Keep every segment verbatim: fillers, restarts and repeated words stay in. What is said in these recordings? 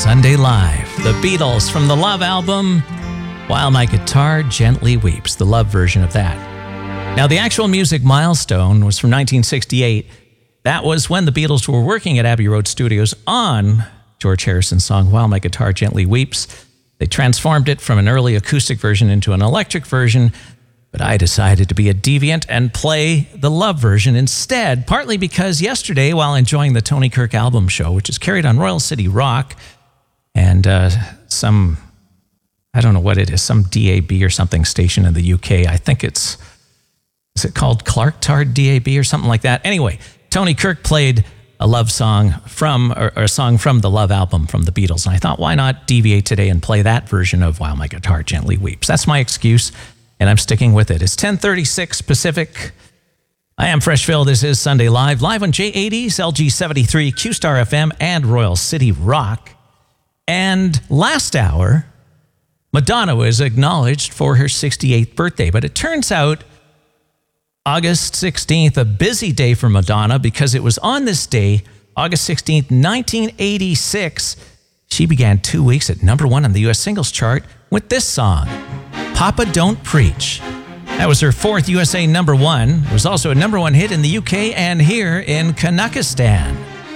Sunday Live. The Beatles from the Love album, While My Guitar Gently Weeps, the Love version of that. Now, the actual music milestone was from nineteen sixty-eight. That was when the Beatles were working at Abbey Road Studios on George Harrison's song, While My Guitar Gently Weeps. They transformed it from an early acoustic version into an electric version, but I decided to be a deviant and play the Love version instead, partly because yesterday, while enjoying the Tony Kirk album show, which is carried on Royal City Rock, and uh, some, I don't know what it is, some D A B or something station in the U K. I think it's, is it called Clarktard D A B or something like that? Anyway, Tony Kirk played a love song from, or, or a song from the Love album from the Beatles. And I thought, why not deviate today and play that version of While My Guitar Gently Weeps? That's my excuse, and I'm sticking with it. It's ten thirty-six Pacific. I am Freshville. This is Sunday Live, live on J eighties, L G seventy-three, Q-Star F M, and Royal City Rock. And last hour, Madonna was acknowledged for her sixty-eighth birthday, but it turns out August sixteenth, a busy day for Madonna, because it was on this day, August sixteenth, nineteen eighty-six, she began two weeks at number one on the U S singles chart with this song, Papa Don't Preach. That was her fourth U S A number one. It was also a number one hit in the U K and here in Kazakhstan.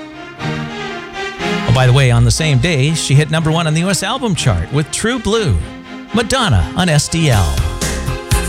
Oh, by the way, on the same day, she hit number one on the U S album chart with True Blue, Madonna on S D L.